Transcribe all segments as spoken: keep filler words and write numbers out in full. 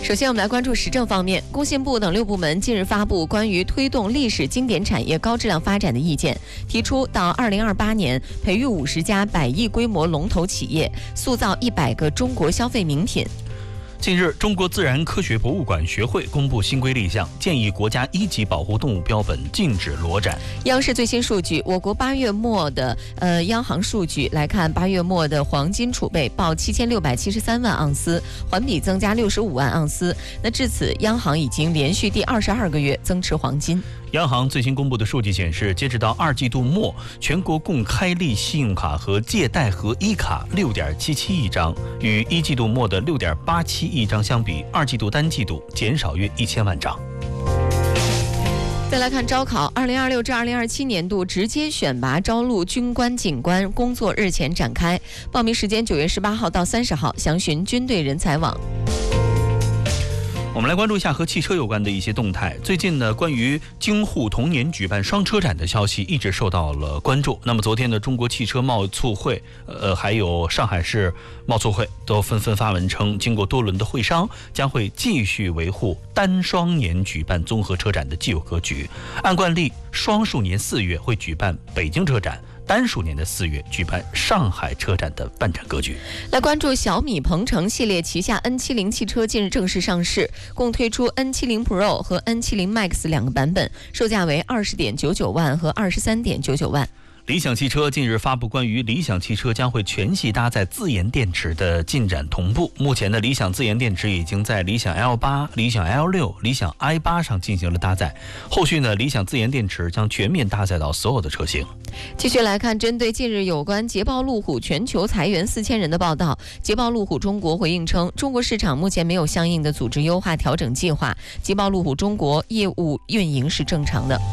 首先，我们来关注时政方面。工信部等六部门近日发布关于推动历史经典产业高质量发展的意见，提出到二零二八年培育五十家百亿规模龙头企业，塑造一百个中国消费名品。 近日，中国自然科学博物馆学会公布新规立项，建议国家一级保护动物标本禁止裸展。 央视最新数据，我国八月末的呃央行数据来看，八月末的黄金储备报七千六百七十三万盎司，环比增加六十五万盎司。那至此，央行已经连续第二十二个月增持黄金。 央行最新公布的数据显示，截止到二季度末，全国共开立信用卡和借贷合一卡六点七七亿张，与一季度末的六点八七亿张相比，二季度单季度减少约一千万张。 再来看招考，二零二六至二零二七年度直接选拔招录军官、警官工作日前展开，报名时间九月十八号到三十号，详询军队人才网。 我们来关注一下和汽车有关的一些动态。最近呢，关于京沪同年举办双车展的消息一直受到了关注。那么昨天的中国汽车贸促会，呃，还有上海市贸促会都纷纷发文称，经过多轮的会商，将会继续维护单双年举办综合车展的既有格局。按惯例，双数年四月会举办北京车展，单数年的四月举办上海车展的办展格局。 来关注小米鹏程系列旗下 N 七十 汽车近日正式上市，共推出 N 七十 Pro 和 N 七十 Max 两个版本，售价为二十点九九万和二十三点九九万。 理想汽车近日发布关于理想汽车将会全系搭载自研电池的进展同步。目前的理想自研电池已经在理想 L 八、理想 L 六、理想 I 八上进行了搭载，后续呢，理想自研电池将全面搭载到所有的车型。 继续来看，针对近日有关捷豹路虎全球裁员四千人的报道，捷豹路虎中国回应称，中国市场目前没有相应的组织优化调整计划，捷豹路虎中国业务运营是正常的。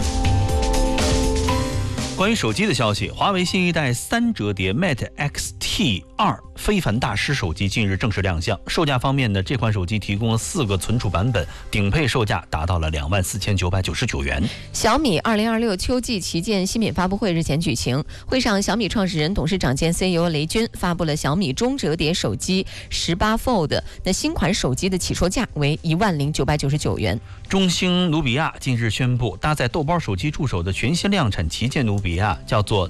关于手机的消息，华为新一代三折叠 Mate X T 二非凡大师手机近日正式亮相。售价方面呢，这款手机提供了四个存储版本，顶配售价达到了两万四千九百九十九元。 小米二零二六秋季旗舰新品发布会日前举行，会上小米创始人、董事长兼 C E O 雷军发布了小米中折叠手机十八 Fold。那新款手机的起售价为一万零九百九十九元。 中兴努比亚近日宣布，搭载豆包手机助手的全新量产旗舰努比亚叫做